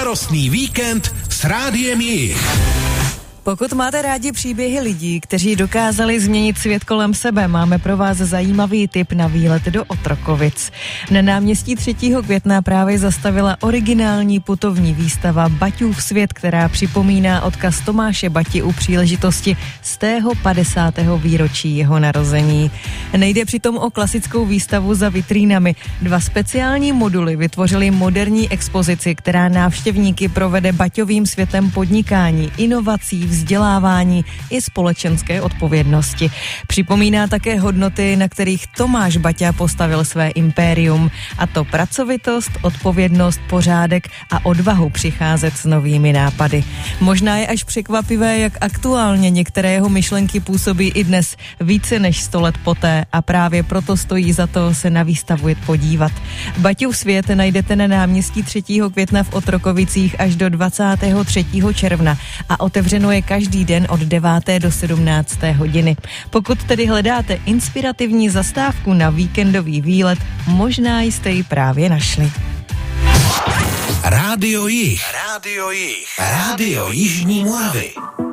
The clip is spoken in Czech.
Slavnostný víkend s Rádiem Jich. Pokud máte rádi příběhy lidí, kteří dokázali změnit svět kolem sebe, máme pro vás zajímavý tip na výlet do Otrokovic. Na náměstí 3. května právě zastavila originální putovní výstava Baťův svět, která připomíná odkaz Tomáše Bati u příležitosti 150. výročí jeho narození. Nejde přitom o klasickou výstavu za vitrínami. 2 speciální moduly vytvořily moderní expozici, která návštěvníky provede Baťovým světem podnikání, inovací, vzdělávání i společenské odpovědnosti. Připomíná také hodnoty, na kterých Tomáš Baťa postavil své impérium, a to pracovitost, odpovědnost, pořádek a odvahu přicházet s novými nápady. Možná je až překvapivé, jak aktuálně některé jeho myšlenky působí i dnes, více než 100 let poté, a právě proto stojí za to se na výstavu jít podívat. Baťův svět najdete na náměstí 3. května v Otrokovicích až do 23. června a otevřeno je každý den od 9. do 17. hodiny. Pokud tedy hledáte inspirativní zastávku na víkendový výlet, možná jste ji právě našli. Rádio Jich. Rádio Jich. Rádio Jižní Moravy.